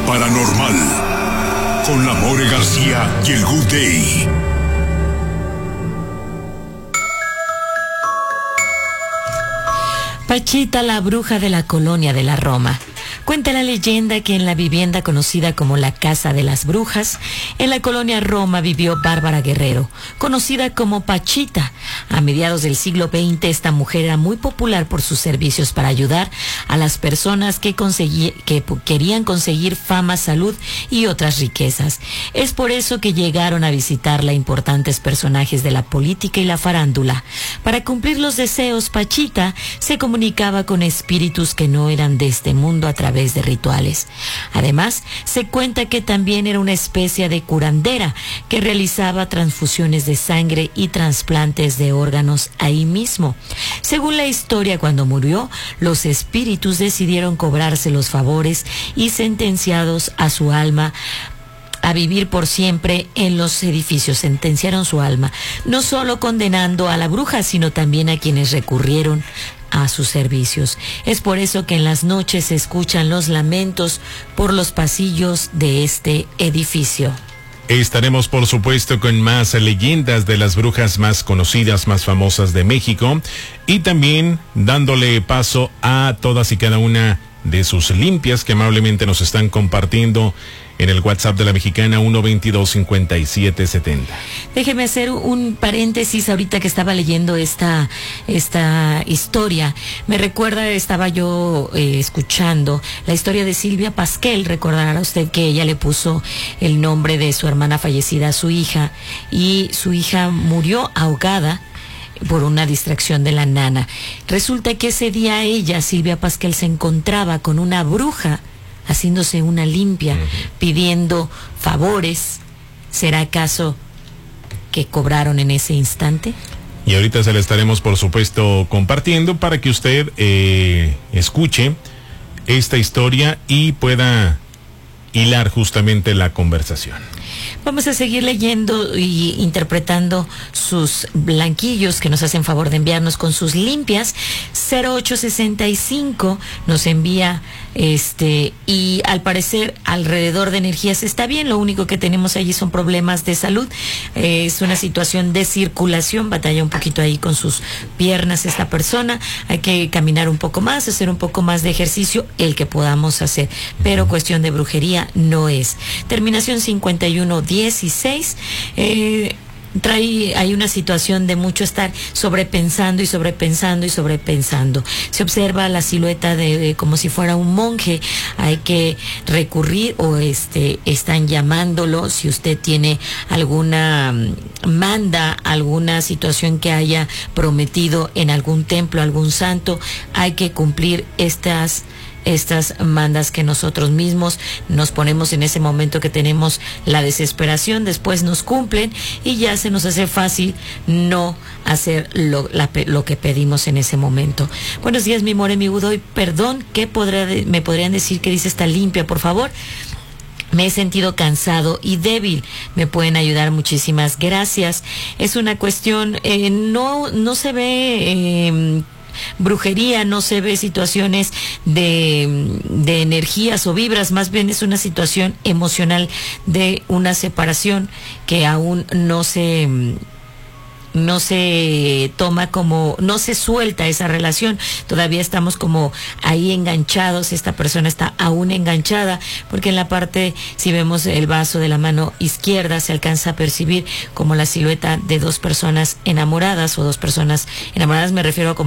paranormal con la More García y el Good Day. Pachita, la bruja de la colonia de la Roma. Cuenta la leyenda que en la vivienda conocida como la Casa de las Brujas, en la colonia Roma vivió Bárbara Guerrero, conocida como Pachita. A mediados del siglo XX, esta mujer era muy popular por sus servicios para ayudar a las personas que querían conseguir fama, salud y otras riquezas. Es por eso que llegaron a visitarla importantes personajes de la política y la farándula. Para cumplir los deseos, Pachita se comunicaba con espíritus que no eran de este mundo a través de rituales. Además, se cuenta que también era una especie de curandera que realizaba transfusiones de sangre y trasplantes de órganos ahí mismo. Según la historia, cuando murió, los espíritus decidieron cobrarse los favores y sentenciados a su alma a vivir por siempre en los edificios. Sentenciaron su alma, no solo condenando a la bruja, sino también a quienes recurrieron a sus servicios. Es por eso que en las noches se escuchan los lamentos por los pasillos de este edificio. Estaremos, por supuesto, con más leyendas de las brujas más conocidas, más famosas de México, y también dándole paso a todas y cada una de sus limpias que amablemente nos están compartiendo en el WhatsApp de la Mexicana 122-5770. Déjeme hacer un paréntesis ahorita que estaba leyendo esta historia. Me recuerda, estaba yo escuchando la historia de Silvia Pasquel. Recordará usted que ella le puso el nombre de su hermana fallecida a su hija, y su hija murió ahogada por una distracción de la nana. Resulta que ese día ella, Silvia Pasquel, se encontraba con una bruja haciéndose una limpia, pidiendo favores. ¿Será acaso que cobraron en ese instante? Y ahorita se la estaremos, por supuesto, compartiendo para que usted escuche esta historia y pueda hilar justamente la conversación. Vamos a seguir leyendo y interpretando sus blanquillos que nos hacen favor de enviarnos con sus limpias. 0865 nos envía y al parecer alrededor de energías está bien, lo único que tenemos allí son problemas de salud. Es una situación de circulación, batalla un poquito ahí con sus piernas esta persona. Hay que caminar un poco más, hacer un poco más de ejercicio, el que podamos hacer, pero cuestión de brujería no es. Terminación 5116. Hay una situación de mucho estar sobrepensando y sobrepensando y sobrepensando. Se observa la silueta de como si fuera un monje. Hay que recurrir o están llamándolo. Si usted tiene alguna manda, alguna situación que haya prometido en algún templo, algún santo, hay que cumplir estas mandas que nosotros mismos nos ponemos en ese momento que tenemos la desesperación. Después nos cumplen y ya se nos hace fácil no hacer lo que pedimos en ese momento. Buenos días, mi more, mi Udoy. Perdón, me podrían decir qué dice esta limpia, por favor? Me he sentido cansado y débil. Me pueden ayudar, muchísimas gracias. Es una cuestión, no se ve brujería, no se ve situaciones de energías o vibras, más bien es una situación emocional de una separación que aún no se toma como, no se suelta esa relación, todavía estamos como ahí enganchados, esta persona está aún enganchada, porque en la parte, si vemos el vaso de la mano izquierda, se alcanza a percibir como la silueta de dos personas enamoradas, me refiero a como